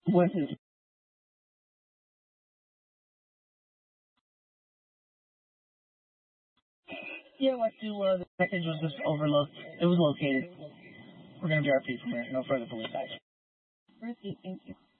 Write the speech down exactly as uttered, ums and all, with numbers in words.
What's his? Yeah, like to, uh, the package was just overlooked. It was located. We're gonna be our people from here. No further police action. Receipt, thank you.